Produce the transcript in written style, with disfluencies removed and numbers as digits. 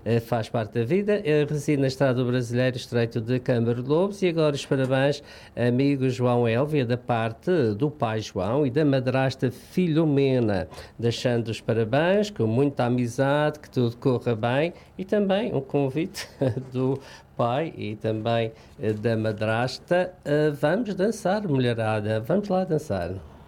faz parte da vida. Reside na Estrada do Brasileiro, Estreito de Câmara de Lobos, e agora os parabéns, amigo João Elvia, da parte do pai João e da madrasta Filomena, deixando os parabéns com muita amizade, que tudo corra bem, e também um convite do pai e também da madrasta. Vamos dançar, mulherada, vamos lá dançar.